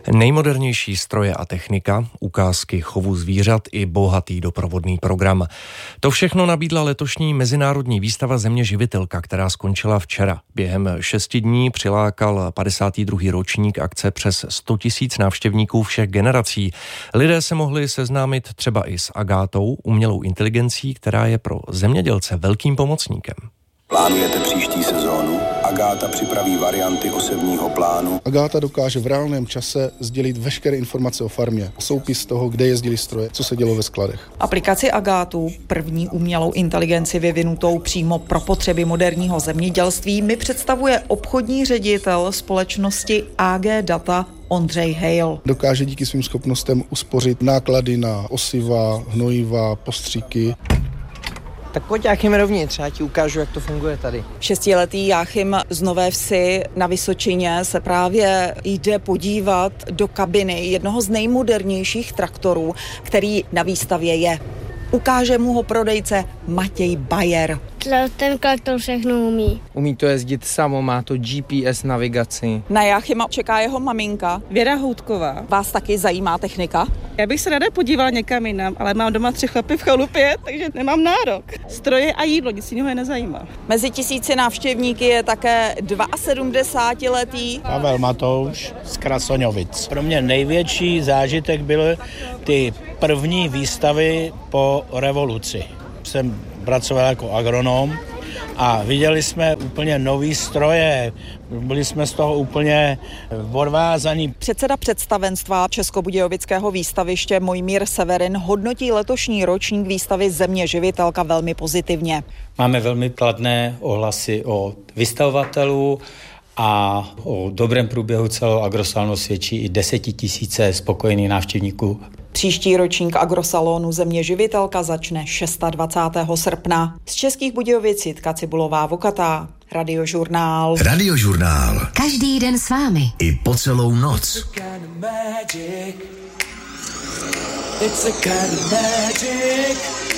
Nejmodernější stroje a technika, ukázky chovu zvířat i bohatý doprovodný program. To všechno nabídla letošní mezinárodní výstava Země živitelka, která skončila včera. Během 6 dní přilákal 52. ročník akce přes 100 000 návštěvníků všech generací. Lidé se mohli seznámit třeba i s Agátou, umělou inteligencí, která je pro zemědělce velkým pomocníkem. Plánujete příští sezónu? Agáta připraví varianty osevního plánu. Agáta dokáže v reálném čase sdělit veškeré informace o farmě. Soupis toho, kde jezdili stroje, co se dělo ve skladech. Aplikaci Agátu, první umělou inteligenci vyvinutou přímo pro potřeby moderního zemědělství, mi představuje obchodní ředitel společnosti AG Data Ondřej Hejl. Dokáže díky svým schopnostem uspořit náklady na osiva, hnojiva, postříky. Tak pojď Jáchym rovnitř, já ti ukážu, jak to funguje tady. 6letý Jáchym z Nové Vsi na Vysočině se právě jde podívat do kabiny jednoho z nejmodernějších traktorů, který na výstavě je. Ukáže mu ho prodejce Matěj Bajer. Ten traktor všechno umí. Umí to jezdit samo, má to GPS navigaci. Na Jáchyma čeká jeho maminka Věra Houtková. Vás taky zajímá technika? Já bych se ráda podívala někam jinam, ale mám doma 3 chlapy v chalupě, takže nemám nárok. Stroje a jídlo, nic jiného je nezajímá. Mezi 1000 návštěvníky je také 72letý Pavel Matouš z Krasoňovic. Pro mě největší zážitek byly ty první výstavy po revoluci. Jsem pracoval jako agronom a viděli jsme úplně nový stroje, byli jsme z toho úplně odvázaní. Předseda představenstva Českobudějovického výstaviště Mojmír Severin hodnotí letošní ročník výstavy Země živitelka velmi pozitivně. Máme velmi kladné ohlasy od vystavovatelů a o dobrém průběhu celého agrosalonu svědčí i 10 000 spokojených návštěvníků. Příští ročník agrosalonu Země živitelka začne 26. srpna. Z Českých Budějovic Jitka Cibulová-Vokatá, Radiožurnál. Radiožurnál. Každý den s vámi. I po celou noc. It's a kind of magic.